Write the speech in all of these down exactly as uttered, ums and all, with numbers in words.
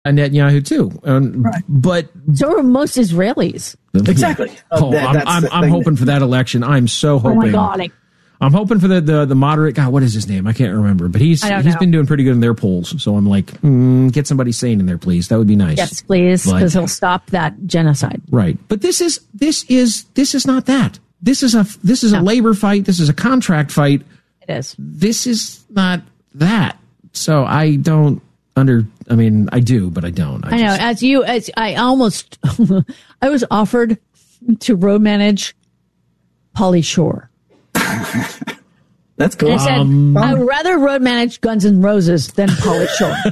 Netanyahu too. Um, right. But so are most Israelis. Exactly. Oh, that, I'm, I'm, I'm hoping for that election. I'm so hoping. Oh my God. I'm hoping for the, the the moderate guy. What is his name? I can't remember. But he's he's know. been doing pretty good in their polls. So I'm like, mm, get somebody sane in there, please. That would be nice. Yes, please, because he'll stop that genocide. Right. But this is this is this is not that. This is a this is no. a labor fight. This is a contract fight. It is. This is not that. So I don't under. I mean, I do, but I don't. I, I know. just, as you, as I almost, I was offered to road manage Pauly Shore. That's cool. And I said, Um, I would rather road manage Guns N' Roses than Pauly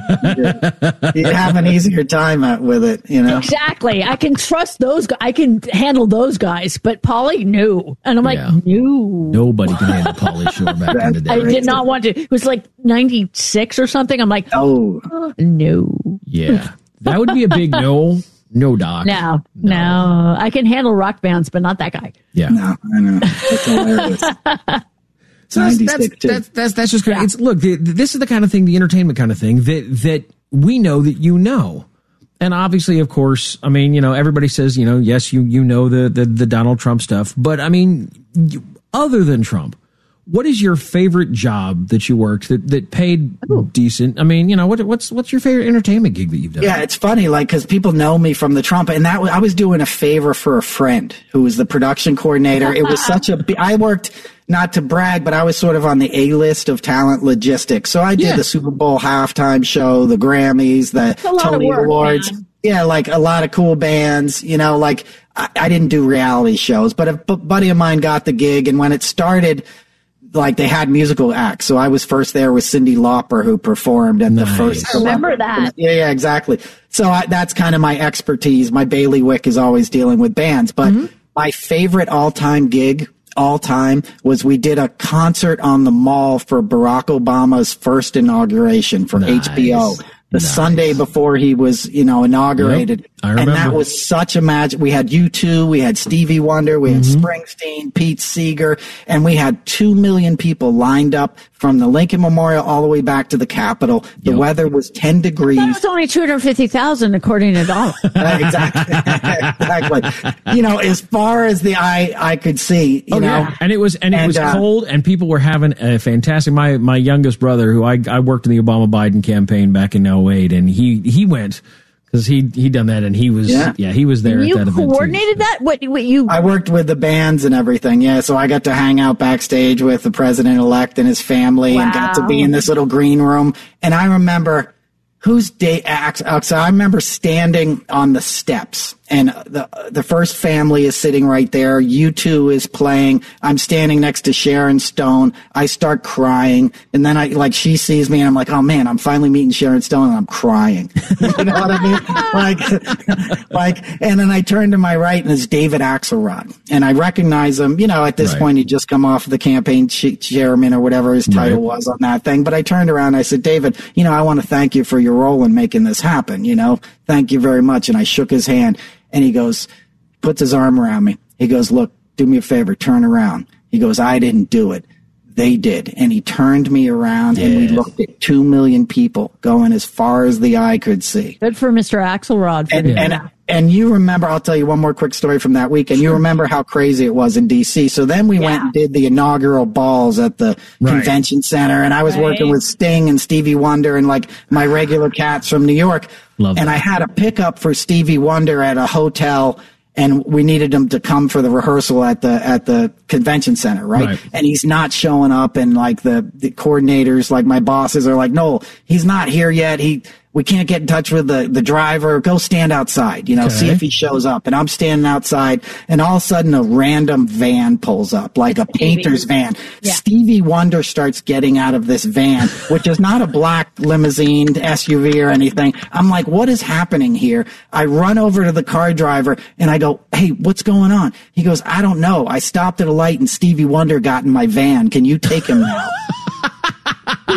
Shore. You have an easier time at, with it, you know? Exactly. I can trust those guys. I can handle those guys, but Pauly, no. And I'm like, Yeah. no. Nobody can handle Pauly Shore back in the day. I did not want to. It was like ninety-six or something. I'm like, Oh, oh, no. Yeah. That would be a big no. No, Doc. No, no, no. I can handle rock bands, but not that guy. Yeah. no, I know. That's hilarious. So that's, that's, that's, that's, that's just great. Yeah. It's, look, the, this is the kind of thing, the entertainment kind of thing that, that we know that you know. And obviously, of course, I mean, you know, everybody says, you know, yes, you, you know, the, the, the Donald Trump stuff, but I mean, you, other than Trump, what is your favorite job that you worked that, that paid Ooh. decent? I mean, you know, what, what's, what's your favorite entertainment gig that you've done? Yeah, it's funny, like, because people know me from the Trump, and that was, I was doing a favor for a friend who was the production coordinator. It was such a, I worked, not to brag, but I was sort of on the A list of talent logistics. So I did yeah. the Super Bowl halftime show, the Grammys, the Tony work, Awards. Man. Yeah, like a lot of cool bands, you know, like I, I didn't do reality shows, but a b- buddy of mine got the gig, and when it started, like they had musical acts. So I was first there with Cyndi Lauper, who performed at nice. the first. I remember that. Yeah, yeah, exactly. So I, that's kind of my expertise. My bailiwick is always dealing with bands, but mm-hmm. my favorite all-time gig all time was we did a concert on the Mall for Barack Obama's first inauguration for nice. H B O. The nice. Sunday before he was, you know, inaugurated. Yep, I remember. And that was such a magic. We had U two, we had Stevie Wonder, we had mm-hmm. Springsteen, Pete Seeger, and we had two million people lined up from the Lincoln Memorial all the way back to the Capitol. The yep. weather was ten degrees. That was only two hundred fifty thousand according to Donald. exactly. exactly. You know, as far as the eye I could see, you oh, know. Yeah. And it was, and it and, was uh, cold, and people were having a fantastic, my, my youngest brother, who I, I worked in the Obama-Biden campaign back in oh eight, and he, he went, because he he done that, and he was yeah, yeah he was there. You at that event coordinated too, so. that? What, what you? I worked with the bands and everything. Yeah, so I got to hang out backstage with the president elect and his family, wow. and got to be in this little green room. And I remember whose day. So I remember standing on the steps, and the the first family is sitting right there. U two is playing. I'm standing next to Sharon Stone. I start crying, and then I like she sees me, and I'm like, oh man, I'm finally meeting Sharon Stone, and I'm crying. You know what I mean? Like, like, and then I turn to my right, and it's David Axelrod, and I recognize him. You know, at this right. point, he'd just come off the campaign ch- chairman or whatever his title right. was on that thing. But I turned around, and I said, David, you know, I want to thank you for your role in making this happen. You know, thank you very much. And I shook his hand. And he goes, puts his arm around me. He goes, look, do me a favor, turn around. He goes, I didn't do it. They did. And he turned me around, yeah. and we looked at two million people going as far as the eye could see. Good for Mister Axelrod. For and, and, and you remember, I'll tell you one more quick story from that week. And sure. you remember how crazy it was in D C. So then we yeah. went and did the inaugural balls at the right. convention center. And I was right. working with Sting and Stevie Wonder and like my regular cats from New York. Love and that. I had a pickup for Stevie Wonder at a hotel, and we needed him to come for the rehearsal at the at the convention center, right? right. And he's not showing up, and like the, the coordinators, like my bosses, are like, no, he's not here yet. He we can't get in touch with the, the driver. Go stand outside, you know, okay. see if he shows up. And I'm standing outside, and all of a sudden a random van pulls up, like a painter's van. Yeah. Stevie Wonder starts getting out of this van, which is not a black limousine S U V or anything. I'm like, what is happening here? I run over to the car driver, and I go, hey, what's going on? He goes, I don't know. I stopped at a light, and Stevie Wonder got in my van. Can you take him now? He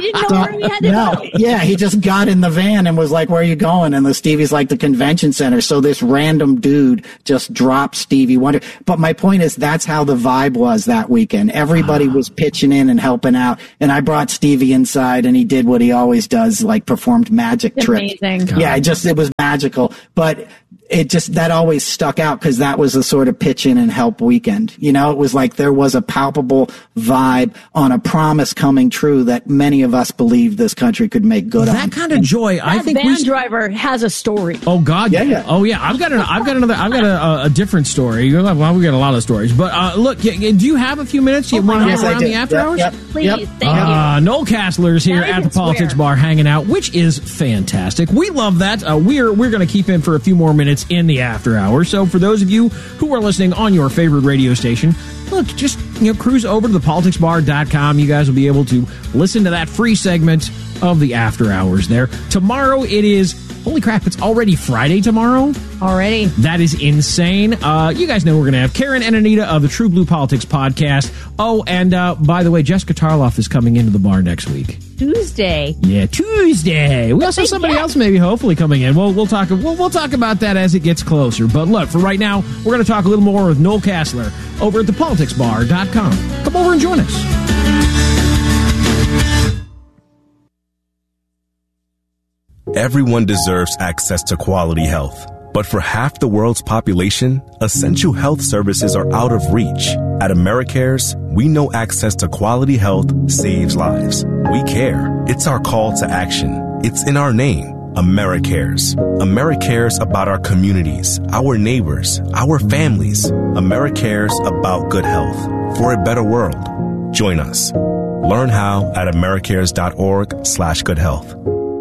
didn't know where we had to no, go. Yeah, he just got in the van and was like, where are you going? And the Stevie's like, the convention center. So this random dude just dropped Stevie Wonder. But my point is, that's how the vibe was that weekend. Everybody was pitching in and helping out. And I brought Stevie inside and he did what he always does, like performed magic tricks. Amazing. Yeah, it just, it was magical. But it just, that always stuck out because that was the sort of pitch in and help weekend. You know, it was like there was a palpable vibe on a promise coming true that many of us believed this country could make good on. That kind of joy, That I think van we driver has a story. Oh God! Yeah, yeah. Oh yeah. I've got an, I've got another. I've got a, a different story. Well, we got a lot of stories, but uh, look, do you have a few minutes? You Oh my want to God. go around Yes, I the do. after Yep, hours? yep, Please, yep. thank Uh, you. Noel Castler's here Now you at the can Politics swear. Bar hanging out, which is fantastic. We love that. Uh, we're we're going to keep him for a few more minutes in the after hour. So for those of you who are listening on your favorite radio station, look, just you know, cruise over to the politics bar dot com. You guys will be able to listen to that free segment of the after hours there. Tomorrow it is, holy crap, it's already Friday tomorrow? Already. That is insane. Uh, you guys know we're going to have Karen and Anita of the True Blue Politics podcast. Oh, and uh, by the way, Jessica Tarloff is coming into the bar next week. Tuesday. Yeah, Tuesday. We also have somebody else maybe hopefully coming in. We'll we'll talk we'll, we'll talk about that as it gets closer. But look, for right now, we're going to talk a little more with Noel Castler over at the politics bar dot com. Come over and join us. Everyone deserves access to quality health. But for half the world's population, essential health services are out of reach. At AmeriCares, we know access to quality health saves lives. We care. It's our call to action. It's in our name. AmeriCares. AmeriCares about our communities, our neighbors, our families. AmeriCares about good health for a better world. Join us. Learn how at americares.org slash good health.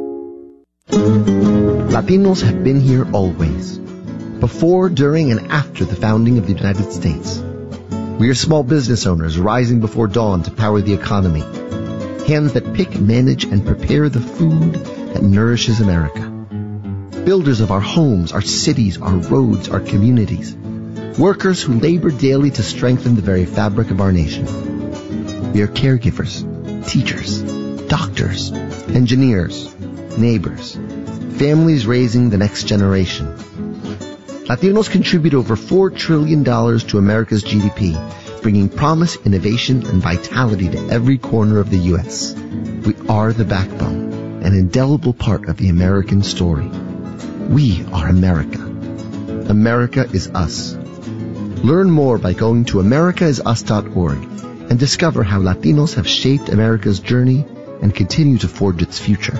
Latinos have been here always, before, during, and after the founding of the United States. We are small business owners rising before dawn to power the economy, hands that pick, manage, and prepare the food that nourishes America. Builders of our homes, our cities, our roads, our communities. Workers who labor daily to strengthen the very fabric of our nation. We are caregivers, teachers, doctors, engineers, neighbors, families raising the next generation. Latinos contribute over four trillion dollars to America's G D P, bringing promise, innovation, and vitality to every corner of the U S. We are the backbone, an indelible part of the American story. We are America. America is us. Learn more by going to america is us dot org and discover how Latinos have shaped America's journey and continue to forge its future.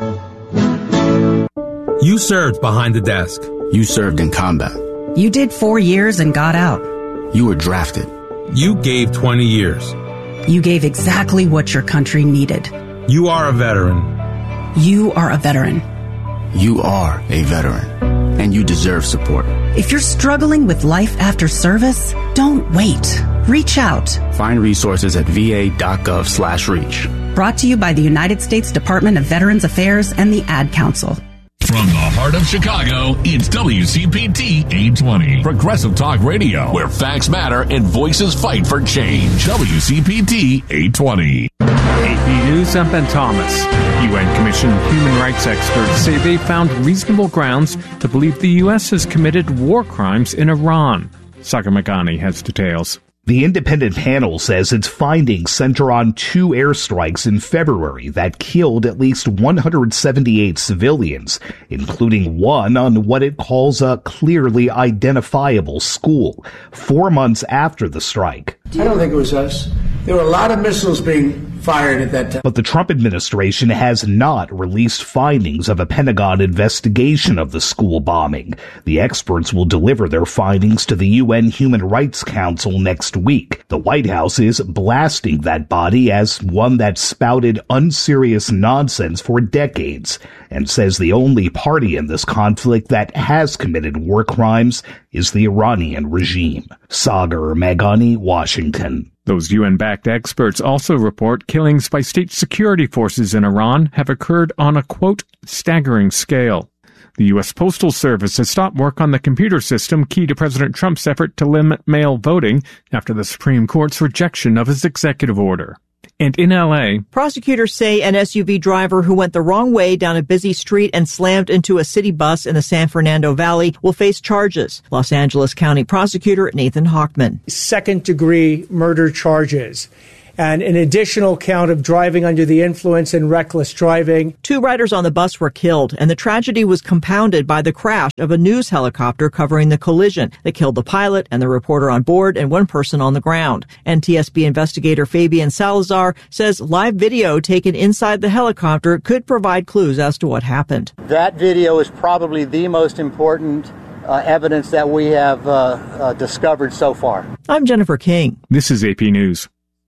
You served behind the desk. You served in combat. You did four years and got out. You were drafted. You gave twenty years. You gave exactly what your country needed. You are a veteran. You are a veteran. You are a veteran, and you deserve support. If you're struggling with life after service, don't wait. Reach out. Find resources at va.gov slash reach. Brought to you by the United States Department of Veterans Affairs and the Ad Council. From the heart of Chicago, it's W C P T eight twenty, Progressive Talk Radio, where facts matter and voices fight for change. W C P T eight twenty. A P News, I'm Ben Thomas. U N Commission human rights experts say they found reasonable grounds to believe the U S has committed war crimes in Iran. Sagar Meghani has details. The independent panel says its findings center on two airstrikes in February that killed at least one hundred seventy-eight civilians, including one on what it calls a clearly identifiable school, four months after the strike. I don't think it was us. There were a lot of missiles being fired at that time. But the Trump administration has not released findings of a Pentagon investigation of the school bombing. The experts will deliver their findings to the U N Human Rights Council next week. The White House is blasting that body as one that spouted unserious nonsense for decades and says the only party in this conflict that has committed war crimes is the Iranian regime. Sagar Meghani, Washington. Those U N-backed experts also report killings by state security forces in Iran have occurred on a, quote, staggering scale. The U S Postal Service has stopped work on the computer system key to President Trump's effort to limit mail voting after the Supreme Court's rejection of his executive order. And in L A, prosecutors say an S U V driver who went the wrong way down a busy street and slammed into a city bus in the San Fernando Valley will face charges. Los Angeles County Prosecutor Nathan Hochman. Second-degree murder charges and an additional count of driving under the influence and reckless driving. Two riders on the bus were killed, and the tragedy was compounded by the crash of a news helicopter covering the collision that killed the pilot and the reporter on board and one person on the ground. N T S B investigator Fabian Salazar says live video taken inside the helicopter could provide clues as to what happened. That video is probably the most important uh, evidence that we have uh, uh, discovered so far. I'm Jennifer King. This is A P News.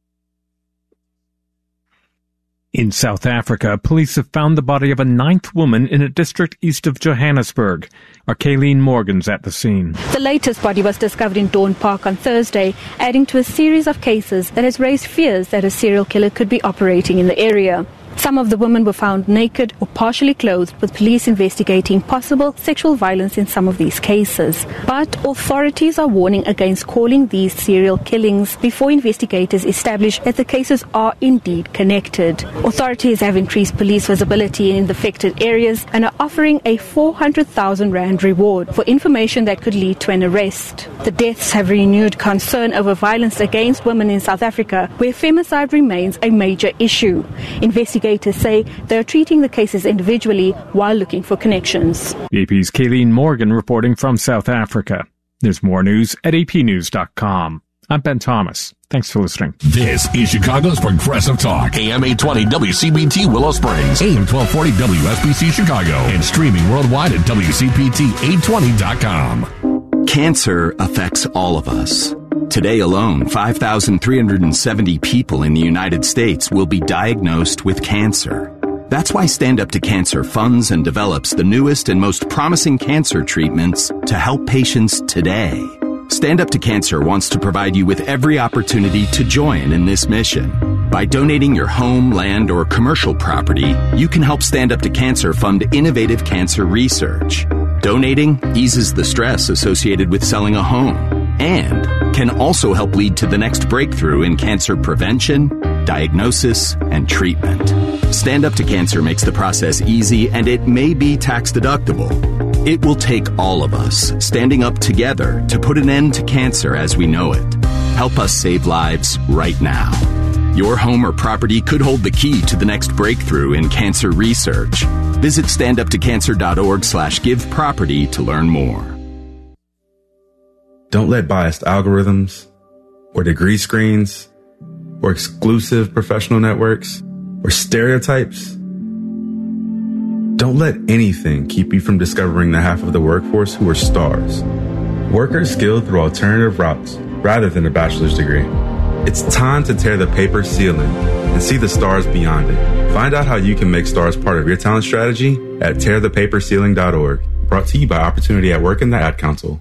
In South Africa, police have found the body of a ninth woman in a district east of Johannesburg. Our Kayleen Morgan's at the scene. The latest body was discovered in Dawn Park on Thursday, adding to a series of cases that has raised fears that a serial killer could be operating in the area. Some of the women were found naked or partially clothed, with police investigating possible sexual violence in some of these cases. But authorities are warning against calling these serial killings before investigators establish that the cases are indeed connected. Authorities have increased police visibility in the affected areas and are offering a four hundred thousand rand reward for information that could lead to an arrest. The deaths have renewed concern over violence against women in South Africa, where femicide remains a major issue. Investigators say they are treating the cases individually while looking for connections. A P's Kayleen Morgan reporting from South Africa. There's more news at a p news dot com. I'm Ben Thomas. Thanks for listening. This is Chicago's Progressive Talk. A M eight twenty W C B T Willow Springs. A M twelve forty W S B C Chicago. And streaming worldwide at W C P T eight twenty dot com. Cancer affects all of us. Today alone, five thousand three hundred seventy people in the United States will be diagnosed with cancer. That's why Stand Up to Cancer funds and develops the newest and most promising cancer treatments to help patients today. Stand Up to Cancer wants to provide you with every opportunity to join in this mission. By donating your home, land, or commercial property, you can help Stand Up to Cancer fund innovative cancer research. Donating eases the stress associated with selling a home and can also help lead to the next breakthrough in cancer prevention, diagnosis, and treatment. Stand Up to Cancer makes the process easy, and it may be tax deductible. It will take all of us standing up together to put an end to cancer as we know it. Help us save lives right now. Your home or property could hold the key to the next breakthrough in cancer research. Visit standuptocancer.org slash give property to learn more. Don't let biased algorithms or degree screens or exclusive professional networks or stereotypes. Don't let anything keep you from discovering the half of the workforce who are stars. Workers skilled through alternative routes rather than a bachelor's degree. It's time to tear the paper ceiling and see the stars beyond it. Find out how you can make stars part of your talent strategy at tear the paper ceiling dot org. Brought to you by Opportunity at Work and the Ad Council.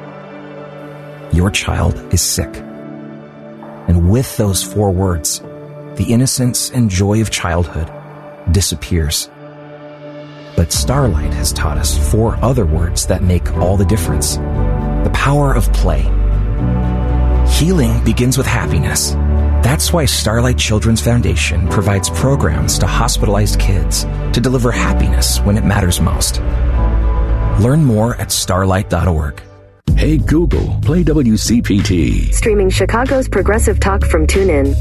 Your child is sick. And with those four words, the innocence and joy of childhood disappears. But Starlight has taught us four other words that make all the difference. The power of play. Healing begins with happiness. That's why Starlight Children's Foundation provides programs to hospitalized kids to deliver happiness when it matters most. Learn more at starlight dot org. Hey Google, play W C P T. Streaming Chicago's Progressive Talk from TuneIn.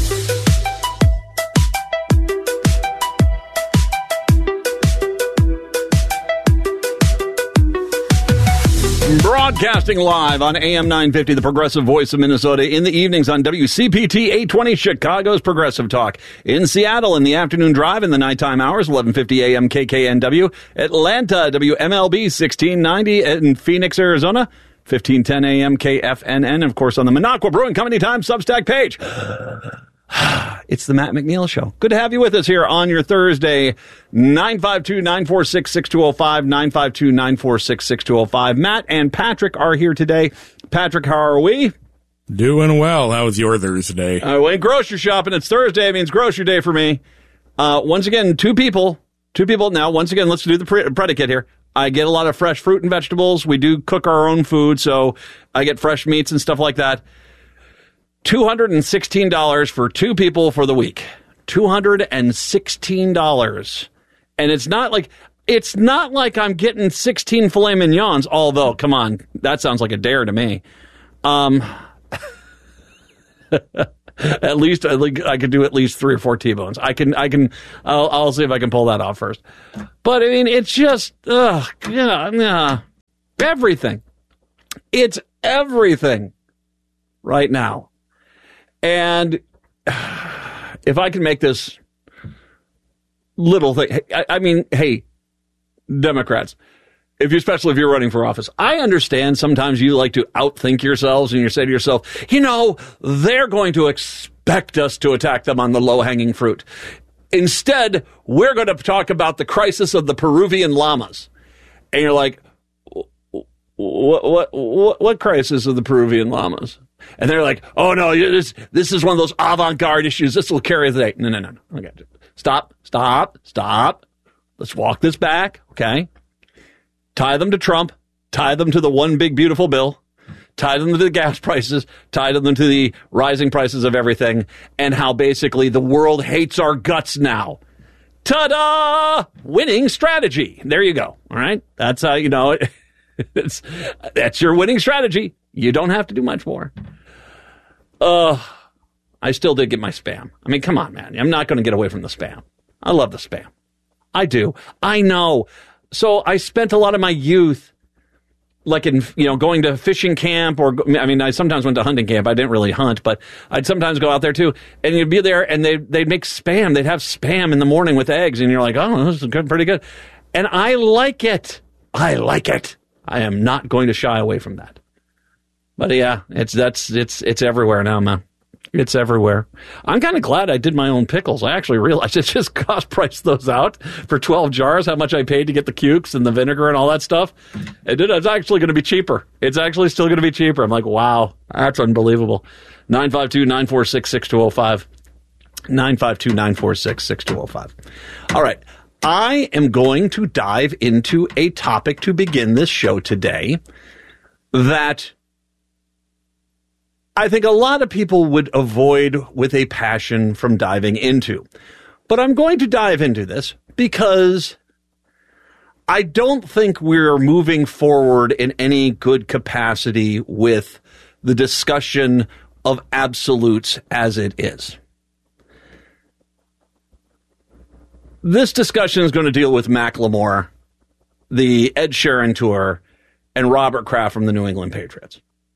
Broadcasting live on A M nine fifty, the Progressive Voice of Minnesota, in the evenings on W C P T eight twenty, Chicago's Progressive Talk. In Seattle, in the afternoon drive, in the nighttime hours, eleven fifty A M K K N W. Atlanta, W M L B sixteen ninety. In Phoenix, Arizona, fifteen ten A M K F N N. Of course, on the Minocqua Brewing Company Time Substack page. It's the Matt McNeil Show. Good to have you with us here on your Thursday. nine five two, nine four six, six two zero five, nine five two, nine four six, six two zero five. Matt and Patrick are here today. Patrick, how are we? Doing well. How was your Thursday? I went grocery shopping. It's Thursday. It means grocery day for me. Uh, once again, two people. Two people. Now, once again, let's do the pre- predicate here. I get a lot of fresh fruit and vegetables. We do cook our own food, so I get fresh meats and stuff like that. two hundred sixteen dollars for two people for the week. two hundred sixteen dollars. And it's not like it's not like I'm getting sixteen filet mignons, although, come on, that sounds like a dare to me. Um, at least I could do at least three or four T-bones. I can, I can, I'll, I'll see if I can pull that off first. But I mean, it's just, ugh, yeah, yeah, everything. It's everything right now. And if I can make this little thing, I, I mean, hey, Democrats, if you, especially if you're running for office, I understand sometimes you like to outthink yourselves and you say to yourself, you know, they're going to expect us to attack them on the low-hanging fruit. Instead, we're going to talk about the crisis of the Peruvian llamas. And you're like, what, what, what, what crisis of the Peruvian llamas? And they're like, oh, no, this, this is one of those avant-garde issues. This will carry the day. No, no, no, no. Okay. Stop, stop, stop. Let's walk this back, okay? Tie them to Trump. Tie them to the one big beautiful bill. Tie them to the gas prices. Tie them to the rising prices of everything. And how basically the world hates our guts now. Ta-da! Winning strategy. There you go, all right? That's how, you know, it's, that's your winning strategy. You don't have to do much more. Uh, I still did get my spam. I mean, come on, man. I'm not going to get away from the spam. I love the spam. I do. I know. So I spent a lot of my youth, like in, you know, going to fishing camp or, I mean, I sometimes went to hunting camp. I didn't really hunt, but I'd sometimes go out there too. And you'd be there and they, they'd make spam. They'd have spam in the morning with eggs. And you're like, oh, this is good, pretty good. And I like it. I like it. I am not going to shy away from that. But yeah, it's that's it's it's everywhere now, man. It's everywhere. I'm kind of glad I did my own pickles. I actually realized it just cost priced those out for twelve jars, how much I paid to get the cukes and the vinegar and all that stuff. It did, it's actually going to be cheaper. It's actually still going to be cheaper. I'm like, wow, that's unbelievable. nine five two, nine four six, six two zero five. nine five two, nine four six, six two zero five. All right. I am going to dive into a topic to begin this show today that I think a lot of people would avoid with a passion from diving into. But I'm going to dive into this because I don't think we're moving forward in any good capacity with the discussion of absolutes as it is. This discussion is going to deal with Macklemore, the Ed Sheeran tour, and Robert Kraft from the New England Patriots.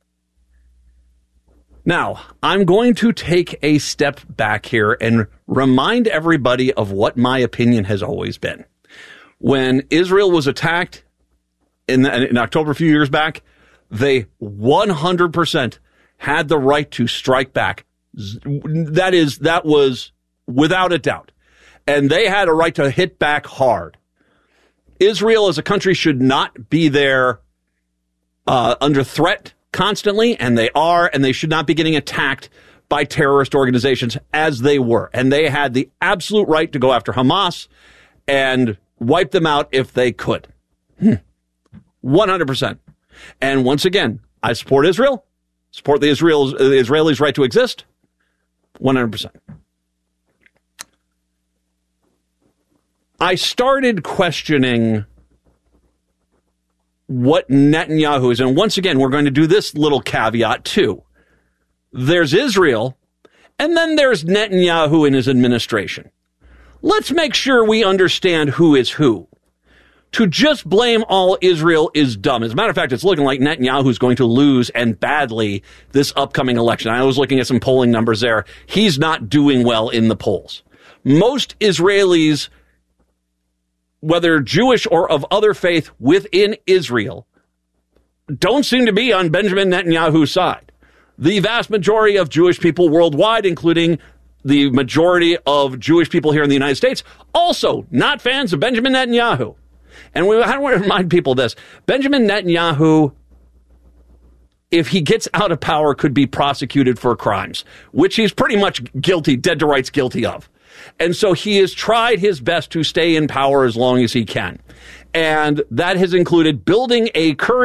Now, I'm going to take a step back here and remind everybody of what my opinion has always been. When Israel was attacked in, in October a few years back, they one hundred percent had the right to strike back. That is, that was without a doubt. And they had a right to hit back hard. Israel as a country should not be there uh, under threat constantly, and they are, and they should not be getting attacked by terrorist organizations as they were. And they had the absolute right to go after Hamas and wipe them out if they could. Hmm. one hundred percent. And once again, I support Israel, support the Israel's, the Israelis' right to exist, one hundred percent. I started questioning what Netanyahu is. And once again, we're going to do this little caveat too. There's Israel, and then there's Netanyahu and his administration. Let's make sure we understand who is who. To just blame all Israel is dumb. As a matter of fact, it's looking like Netanyahu's going to lose, and badly, this upcoming election. I was looking at some polling numbers there. He's not doing well in the polls. Most Israelis, whether Jewish or of other faith within Israel, don't seem to be on Benjamin Netanyahu's side. The vast majority of Jewish people worldwide, including the majority of Jewish people here in the United States, also not fans of Benjamin Netanyahu. And we, I want to remind people this. Benjamin Netanyahu, if he gets out of power, could be prosecuted for crimes, which he's pretty much guilty, dead to rights guilty of. And so he has tried his best to stay in power as long as he can. And that has included building a current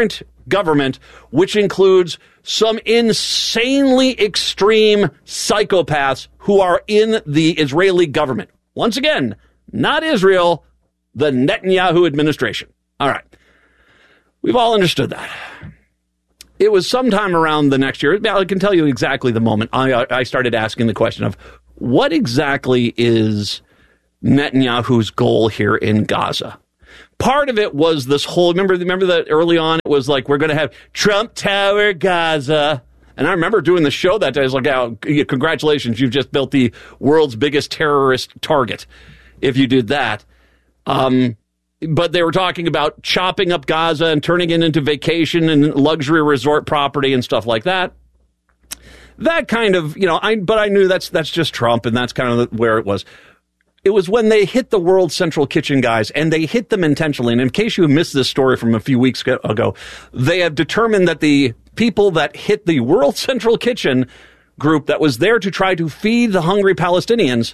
government, which includes some insanely extreme psychopaths who are in the Israeli government. Once again, not Israel, the Netanyahu administration. All right. We've all understood that. It was sometime around the next year. I can tell you exactly the moment I, I started asking the question of what exactly is Netanyahu's goal here in Gaza? Part of it was this whole, remember, remember that early on it was like, we're going to have Trump Tower Gaza. And I remember doing the show that day. I was like, oh, congratulations, you've just built the world's biggest terrorist target if you did that. Um, but they were talking about chopping up Gaza and turning it into vacation and luxury resort property and stuff like that. That kind of, you know, I but I knew that's that's just Trump, and that's kind of where it was. It was when they hit the World Central Kitchen guys, and they hit them intentionally. And in case you missed this story from a few weeks ago, they have determined that the people that hit the World Central Kitchen group that was there to try to feed the hungry Palestinians,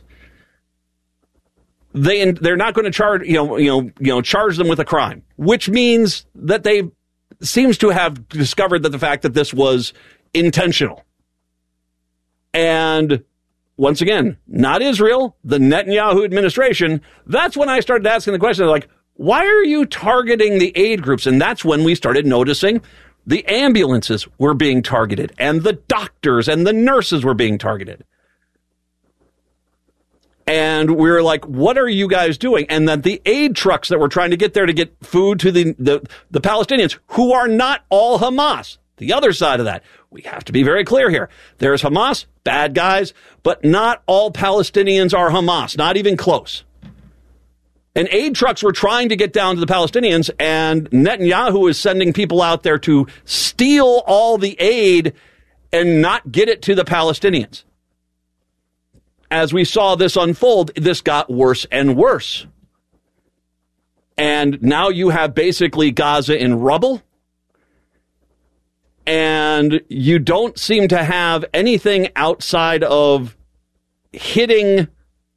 they they're not going to charge you know you know you know charge them with a crime, which means that they seems to have discovered that the fact that this was intentional. And once again, not Israel, the Netanyahu administration. That's when I started asking the question, like, why are you targeting the aid groups? And that's when we started noticing the ambulances were being targeted, and the doctors and the nurses were being targeted. And we were like, what are you guys doing? And that the aid trucks that were trying to get there to get food to the, the, the Palestinians, who are not all Hamas. The other side of that, we have to be very clear here. There's Hamas, bad guys, but not all Palestinians are Hamas, not even close. And aid trucks were trying to get down to the Palestinians, and Netanyahu is sending people out there to steal all the aid and not get it to the Palestinians. As we saw this unfold, this got worse and worse. And now you have basically Gaza in rubble. And you don't seem to have anything outside of hitting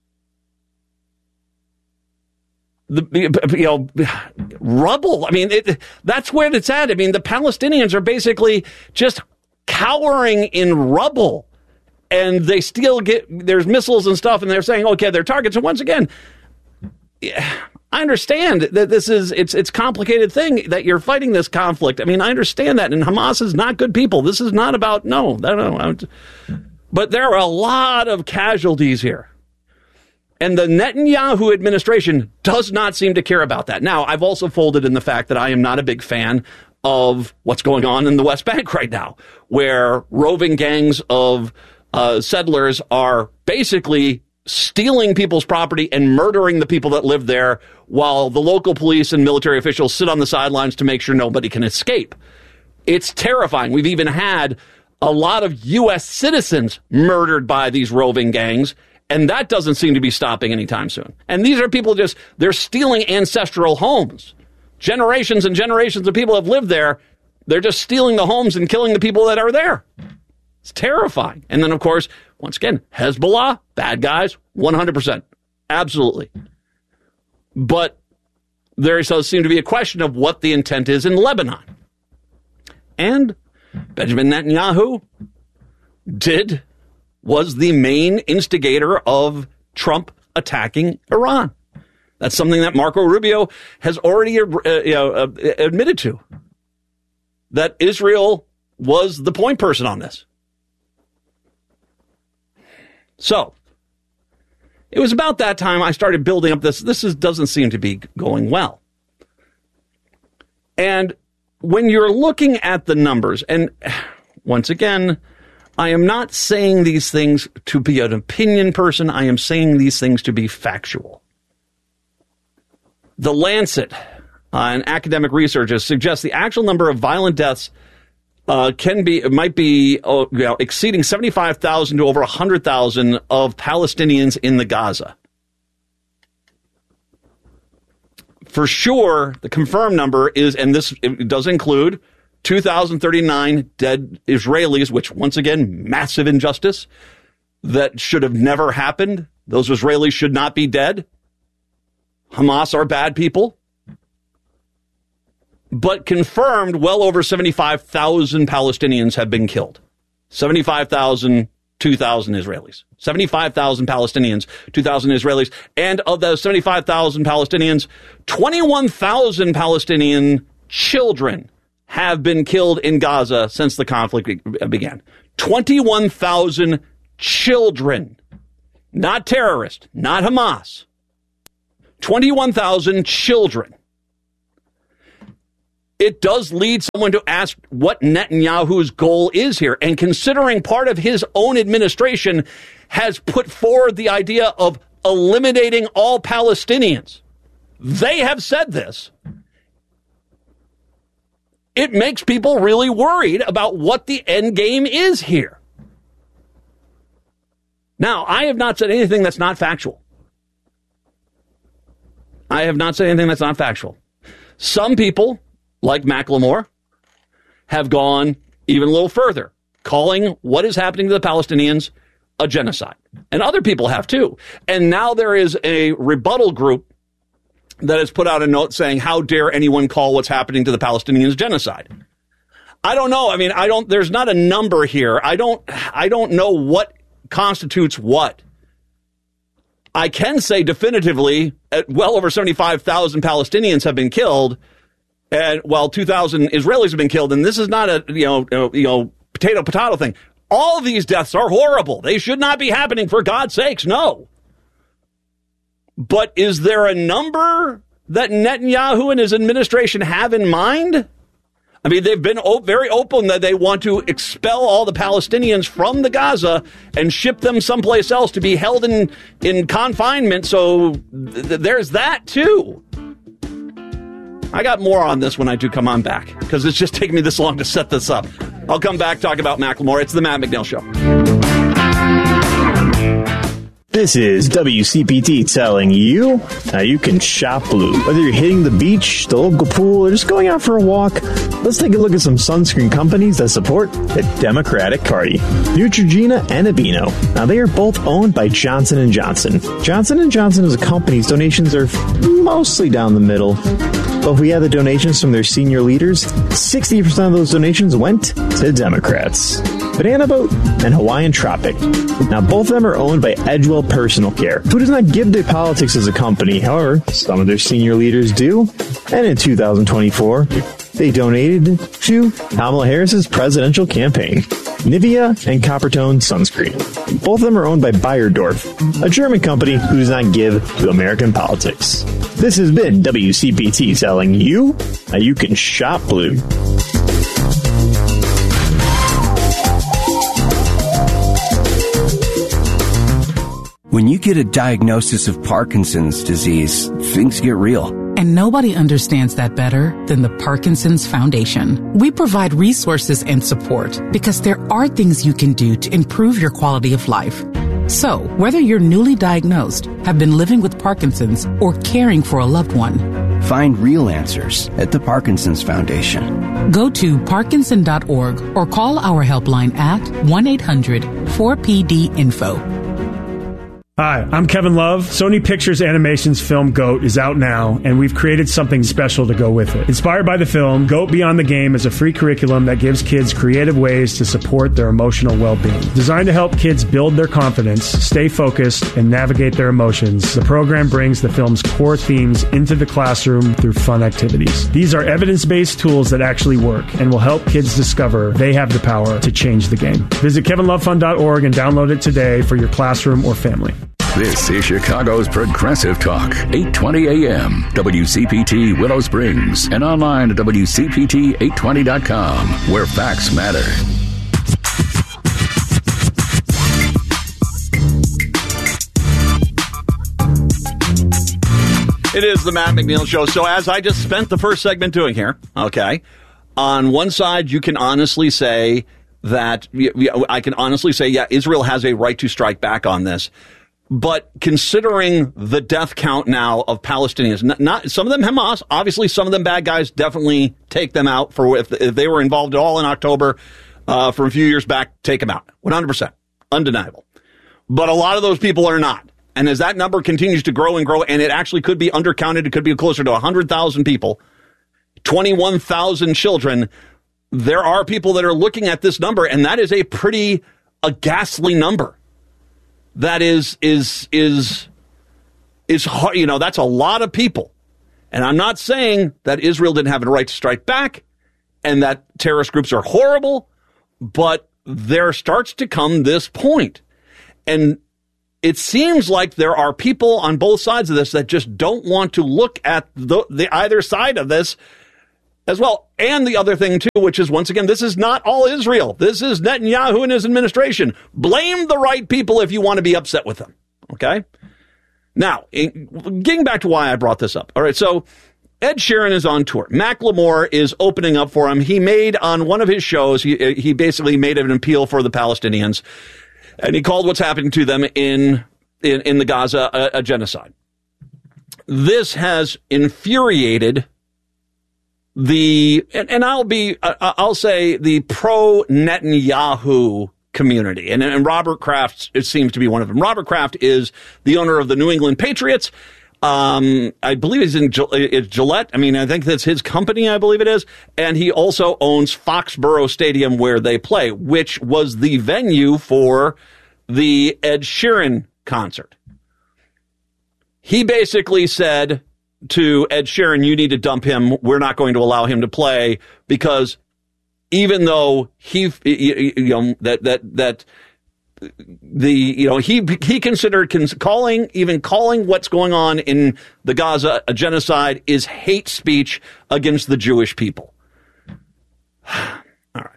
the, you know, rubble. I mean, it, that's where it's at. I mean, the Palestinians are basically just cowering in rubble. And they still get, there's missiles and stuff, and they're saying, okay, they're targets. And once again, yeah, I understand that this is, it's it's complicated thing that you're fighting this conflict. I mean, I understand that, and Hamas is not good people. This is not about, no, no, no. But there are a lot of casualties here. And the Netanyahu administration does not seem to care about that. Now, I've also folded in the fact that I am not a big fan of what's going on in the West Bank right now, where roving gangs of uh, settlers are basically stealing people's property and murdering the people that live there, while the local police and military officials sit on the sidelines to make sure nobody can escape. It's terrifying. We've even had a lot of U S citizens murdered by these roving gangs, and that doesn't seem to be stopping anytime soon. And these are people just, they're stealing ancestral homes. Generations and generations of people have lived there. They're just stealing the homes and killing the people that are there. It's terrifying. And then, of course, once again, Hezbollah, bad guys, one hundred percent. Absolutely. But there does seem to be a question of what the intent is in Lebanon. And Benjamin Netanyahu did, was the main instigator of Trump attacking Iran. That's something that Marco Rubio has already uh, you know, uh, admitted to, that Israel was the point person on this. So, it was about that time I started building up this. This is, doesn't seem to be going well. And when you're looking at the numbers, and once again, I am not saying these things to be an opinion person. I am saying these things to be factual. The Lancet, uh, an academic researcher, suggests the actual number of violent deaths Uh, can be, it might be uh, you know, exceeding seventy-five thousand to over one hundred thousand of Palestinians in the Gaza. For sure, the confirmed number is, and this it does include two thousand thirty-nine dead Israelis, which, once again, massive injustice that should have never happened. Those Israelis should not be dead. Hamas are bad people. but confirmed well over seventy-five thousand Palestinians have been killed. seventy-five thousand, two thousand Israelis. seventy-five thousand Palestinians, two thousand Israelis. And of those seventy-five thousand Palestinians, twenty-one thousand Palestinian children have been killed in Gaza since the conflict began. twenty-one thousand children. Not terrorists, not Hamas. twenty-one thousand children. It does lead someone to ask what Netanyahu's goal is here. And considering part of his own administration has put forward the idea of eliminating all Palestinians, they have said this. It makes people really worried about what the end game is here. Now, I have not said anything that's not factual. I have not said anything that's not factual. Some people, like Macklemore, have gone even a little further, calling what is happening to the Palestinians a genocide. And other people have too. And now there is a rebuttal group that has put out a note saying, how dare anyone call what's happening to the Palestinians genocide? I don't know. I mean, I don't, there's not a number here. I don't, I don't know what constitutes what. I can say definitively, well over seventy-five thousand Palestinians have been killed, and while two thousand Israelis have been killed, and this is not a, you know, you know, potato potato thing. All these deaths are horrible. They should not be happening, for God's sakes, no. But is there a number that Netanyahu and his administration have in mind? I mean, they've been o- very open that they want to expel all the Palestinians from the Gaza and ship them someplace else to be held in, in confinement. So th- there's that, too. I got more on this when I do come on back, because it's just taking me this long to set this up. I'll come back, talk about Macklemore. It's the Matt McNeil Show. This is W C P T telling you how you can shop blue. Whether you're hitting the beach, the local pool, or just going out for a walk, let's take a look at some sunscreen companies that support the Democratic Party. Neutrogena and Aveeno. Now, they are both owned by Johnson and Johnson. Johnson and Johnson as a company's donations are mostly down the middle. But if we add the donations from their senior leaders, sixty percent of those donations went to Democrats. Banana Boat and Hawaiian Tropic. Now, both of them are owned by Edgewell Personal Care, who does not give to politics as a company. However, some of their senior leaders do. And in two thousand twenty-four, they donated to Kamala Harris's presidential campaign. Nivea and Coppertone Sunscreen. Both of them are owned by Bayerdorf, a German company who does not give to American politics. This has been W C P T telling you how you can shop blue. When you get a diagnosis of Parkinson's disease, things get real. And nobody understands that better than the Parkinson's Foundation. We provide resources and support because there are things you can do to improve your quality of life. So, whether you're newly diagnosed, have been living with Parkinson's, or caring for a loved one, find real answers at the Parkinson's Foundation. Go to parkinson dot org or call our helpline at one eight hundred four P D info. Hi, I'm Kevin Love. Sony Pictures Animation's film GOAT is out now, and we've created something special to go with it. Inspired by the film, GOAT Beyond the Game is a free curriculum that gives kids creative ways to support their emotional well-being. Designed to help kids build their confidence, stay focused, and navigate their emotions, the program brings the film's core themes into the classroom through fun activities. These are evidence-based tools that actually work and will help kids discover they have the power to change the game. Visit kevin love fund dot org and download it today for your classroom or family. This is Chicago's Progressive Talk, eight twenty A M, W C P T Willow Springs, and online at W C P T eight twenty dot com, where facts matter. It is the Matt McNeil Show. So as I just spent the first segment doing here, okay, on one side you can honestly say that, I can honestly say, yeah, Israel has a right to strike back on this. But considering the death count now of Palestinians, not, not some of them Hamas, obviously some of them bad guys, definitely take them out for if, if they were involved at all in October uh, from a few years back, take them out. one hundred percent. Undeniable. But a lot of those people are not. And as that number continues to grow and grow, and it actually could be undercounted, it could be closer to one hundred thousand people, twenty-one thousand children. There are people that are looking at this number, and that is a pretty a ghastly number. That is is is is hard, you know, that's a lot of people. And I'm not saying that Israel didn't have a right to strike back and that terrorist groups are horrible, but there starts to come this point. And it seems like there are people on both sides of this that just don't want to look at the, the either side of this as well. And the other thing, too, which is, once again, this is not all Israel. This is Netanyahu and his administration. Blame the right people if you want to be upset with them. Okay? Now, getting back to why I brought this up. All right, so Ed Sheeran is on tour. Macklemore is opening up for him. He made on one of his shows, he, he basically made an appeal for the Palestinians, and he called what's happening to them in in, in the Gaza a, a genocide. This has infuriated the, and, and I'll be, uh, I'll say the pro-Netanyahu community. And, and Robert Kraft, it seems to be one of them. Robert Kraft is the owner of the New England Patriots. Um, I believe he's in it's Gillette. I mean, I think that's his company, I believe it is. And he also owns Foxborough Stadium where they play, which was the venue for the Ed Sheeran concert. He basically said to Ed Sheeran, you need to dump him. We're not going to allow him to play because even though he, you know, that, that, that the, you know, he, he considered calling, even calling what's going on in the Gaza a genocide is hate speech against the Jewish people. All right.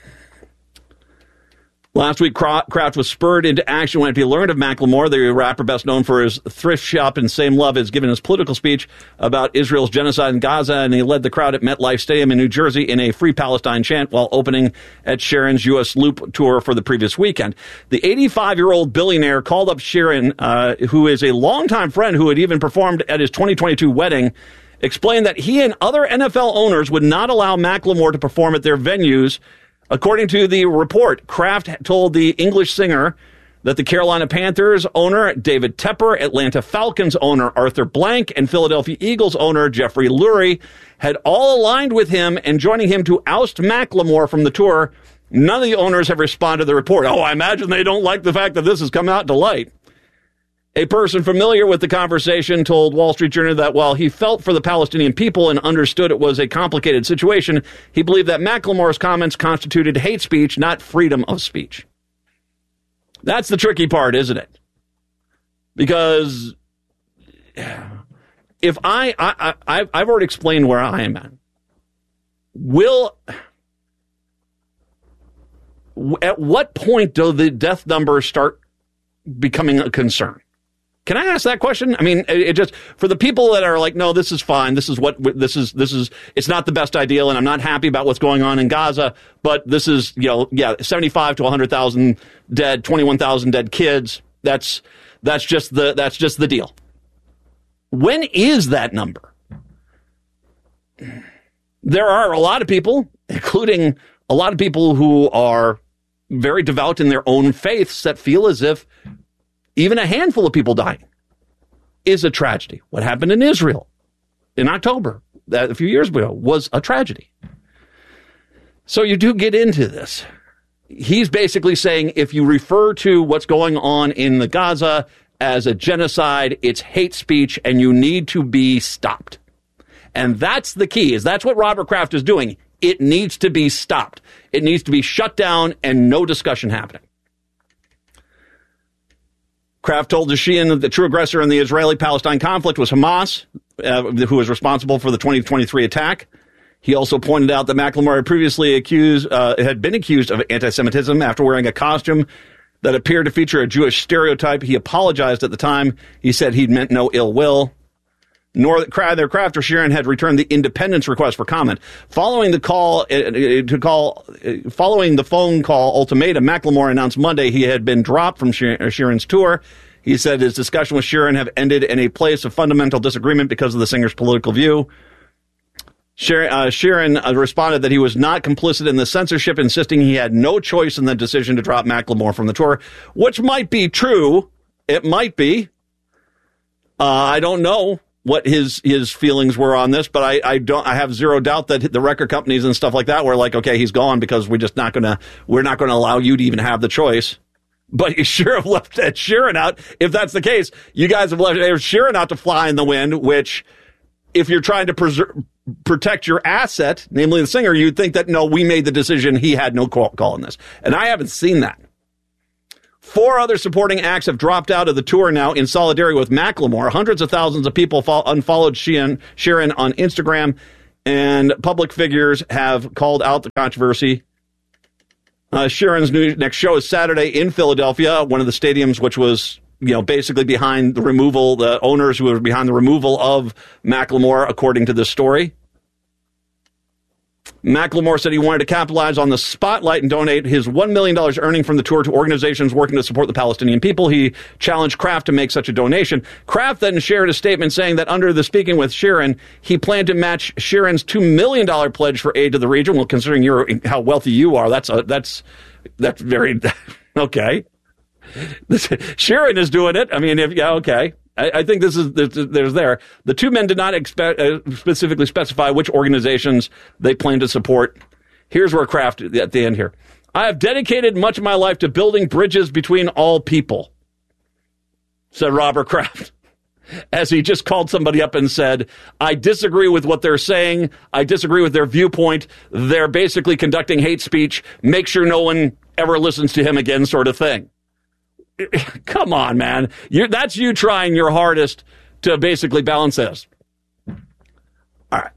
Last week, Kraft was spurred into action when he learned of Macklemore, the rapper best known for his thrift shop and Same Love, has given his political speech about Israel's genocide in Gaza, and he led the crowd at MetLife Stadium in New Jersey in a Free Palestine chant while opening Ed Sheeran's U S Loop tour for the previous weekend. The eighty-five-year-old billionaire called up Sheeran, uh, who is a longtime friend who had even performed at his twenty twenty-two wedding, explained that he and other N F L owners would not allow Macklemore to perform at their venues. According to the report, Kraft told the English singer that the Carolina Panthers owner, David Tepper, Atlanta Falcons owner, Arthur Blank, and Philadelphia Eagles owner, Jeffrey Lurie, had all aligned with him and joining him to oust Macklemore from the tour. None of the owners have responded to the report. Oh, I imagine they don't like the fact that this has come out to light. A person familiar with the conversation told Wall Street Journal that while he felt for the Palestinian people and understood it was a complicated situation, he believed that Macklemore's comments constituted hate speech, not freedom of speech. That's the tricky part, isn't it? Because if I, I, I I've already explained where I am at. Will, at what point do the death numbers start becoming a concern? Can I ask that question? I mean, it, it just, for the people that are like, no, this is fine. This is what, this is, this is, it's not the best ideal, and I'm not happy about what's going on in Gaza, but this is, you know, yeah, seventy-five to one hundred thousand dead, twenty-one thousand dead kids. That's, that's just the, that's just the deal. When is that number? There are a lot of people, including a lot of people who are very devout in their own faiths, that feel as if even a handful of people dying is a tragedy. What happened in Israel in October, that a few years ago, was a tragedy. So you do get into this. He's basically saying if you refer to what's going on in the Gaza as a genocide, it's hate speech, and you need to be stopped. And that's the key, is that's what Robert Kraft is doing. It needs to be stopped. It needs to be shut down and no discussion happening. Kraft told Sheehan that the true aggressor in the Israeli-Palestine conflict was Hamas, uh, who was responsible for the twenty twenty-three attack. He also pointed out that Macklemore had previously accused, uh, had been accused of anti-Semitism after wearing a costume that appeared to feature a Jewish stereotype. He apologized at the time. He said he'd meant no ill will. Nor that Kraft or Sheeran had returned the Independent's request for comment. Following the call uh, to call, uh, following the phone call ultimatum, Macklemore announced Monday he had been dropped from Sheeran's tour. He said his discussion with Sheeran have ended in a place of fundamental disagreement because of the singer's political view. Sheeran, uh, Sheeran uh, responded that he was not complicit in the censorship, insisting he had no choice in the decision to drop Macklemore from the tour, which might be true. It might be. Uh, I don't know. what his his feelings were on this, but I, I don't I have zero doubt that the record companies and stuff like that were like, okay, he's gone because we're just not gonna we're not gonna allow you to even have the choice. But you sure have left Ed Sheeran out. If that's the case, you guys have left Ed Sheeran out to fly in the wind, which if you're trying to preserve, protect your asset, namely the singer, you'd think that, no, we made the decision. He had no call, call in this. And I haven't seen that. Four other supporting acts have dropped out of the tour now in solidarity with Macklemore. Hundreds of thousands of people fo- unfollowed Sheeran, Sheeran on Instagram, and public figures have called out the controversy. Uh, Sheeran's new next show is Saturday in Philadelphia, one of the stadiums which was, you know, basically behind the removal, the owners who were behind the removal of Macklemore, according to this story. Macklemore said he wanted to capitalize on the spotlight and donate his one million dollars earning from the tour to organizations working to support the Palestinian people. He challenged Kraft to make such a donation. Kraft then shared a statement saying that under the Speaking with Sheeran, he planned to match Sheeran's two million dollars pledge for aid to the region. Well, considering you're, how wealthy you are, that's a, that's that's very, okay. Sheeran is doing it. I mean, if, yeah, okay. I, I think this is there's, there's there. The two men did not expect, uh, specifically specify which organizations they plan to support. Here's where Kraft at the end here. I have dedicated much of my life to building bridges between all people, said Robert Kraft, as he just called somebody up and said, I disagree with what they're saying. I disagree with their viewpoint. They're basically conducting hate speech. Make sure no one ever listens to him again, sort of thing. Come on, man. You're, that's you trying your hardest to basically balance this. All right.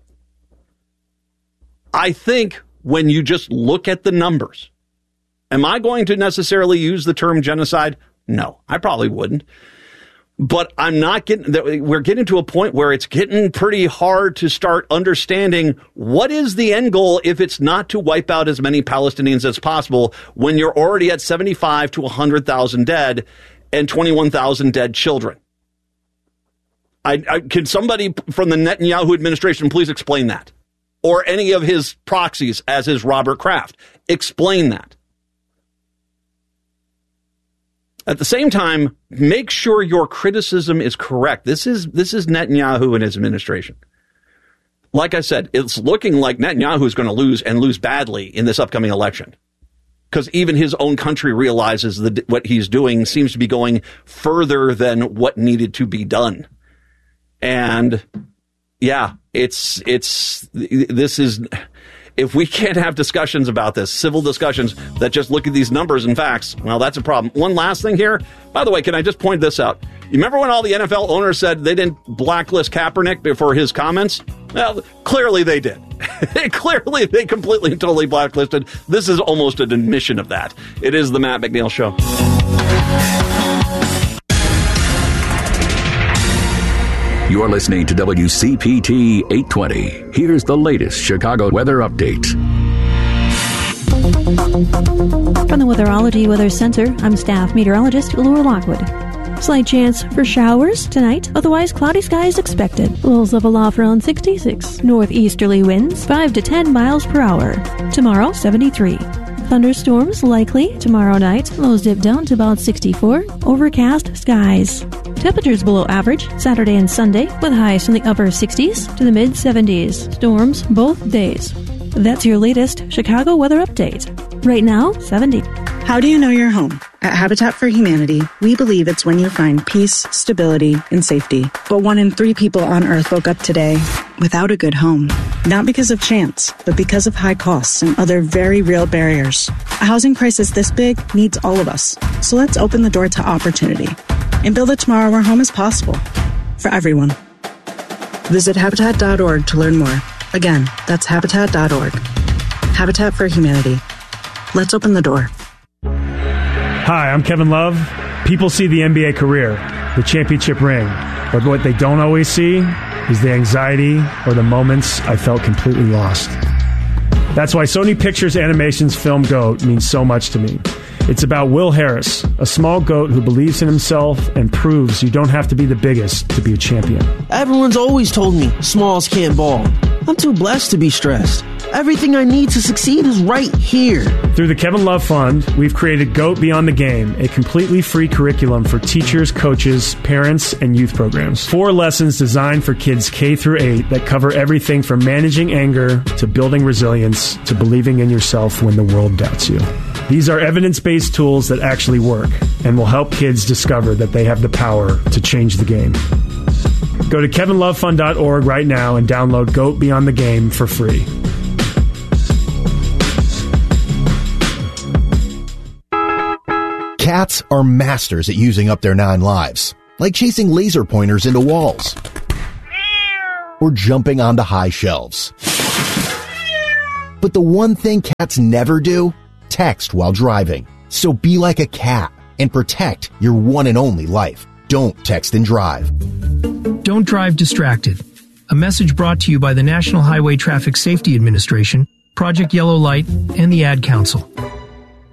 I think when you just look at the numbers, am I going to necessarily use the term genocide? No, I probably wouldn't. But I'm not getting, we're getting to a point where it's getting pretty hard to start understanding what is the end goal if it's not to wipe out as many Palestinians as possible when you're already at seventy-five to one hundred thousand dead and twenty-one thousand dead children. I, I, can somebody from the Netanyahu administration please explain that? Or any of his proxies, as is Robert Kraft. Explain that. At the same time, make sure your criticism is correct. This is this is Netanyahu and his administration. Like I said, it's looking like Netanyahu is going to lose and lose badly in this upcoming election. Because even his own country realizes that what he's doing seems to be going further than what needed to be done. And yeah, it's it's this is... If we can't have discussions about this, civil discussions that just look at these numbers and facts, well, that's a problem. One last thing here. By the way, can I just point this out? You remember when all the N F L owners said they didn't blacklist Kaepernick for his comments? Well, clearly they did. Clearly, they completely and totally blacklisted. This is almost an admission of that. It is the Matt McNeil Show. You're listening to W C P T eight twenty. Here's the latest Chicago weather update. From the Weatherology Weather Center, I'm staff meteorologist Laura Lockwood. Slight chance for showers tonight, otherwise cloudy skies expected. Lows level off around sixty-six. Northeasterly winds five to ten miles per hour. Tomorrow, seventy-three. Thunderstorms likely tomorrow night. Lows dip down to about sixty-four. Overcast skies. Temperatures below average Saturday and Sunday, with highs from the upper sixties to the mid seventies. Storms both days. That's your latest Chicago weather update. Right now, seventy. How do you know your home? At Habitat for Humanity, we believe it's when you find peace, stability, and safety. But one in three people on Earth woke up today without a good home. Not because of chance, but because of high costs and other very real barriers. A housing crisis this big needs all of us. So let's open the door to opportunity and build a tomorrow where home is possible for everyone. Visit Habitat dot org to learn more. Again, that's Habitat dot org. Habitat for Humanity. Let's open the door. Hi, I'm Kevin Love. People see the N B A career, the championship ring, but what they don't always see is the anxiety or the moments I felt completely lost. That's why Sony Pictures Animation's film GOAT means so much to me. It's about Will Harris, a small goat who believes in himself and proves you don't have to be the biggest to be a champion. Everyone's always told me smalls can't ball. I'm too blessed to be stressed. Everything I need to succeed is right here. Through the Kevin Love Fund, we've created GOAT Beyond the Game, a completely free curriculum for teachers, coaches, parents, and youth programs. Four lessons designed for kids K through eight that cover everything from managing anger to building resilience to believing in yourself when the world doubts you. These are evidence-based tools that actually work and will help kids discover that they have the power to change the game. Go to kevin love fund dot org right now and download GOAT Beyond the Game for free. Cats are masters at using up their nine lives, like chasing laser pointers into walls or jumping onto high shelves. But the one thing cats never do? Text while driving. So be like a cat and protect your one and only life. Don't text and drive. Don't drive distracted. A message brought to you by the National Highway Traffic Safety Administration, Project Yellow Light, and the Ad Council.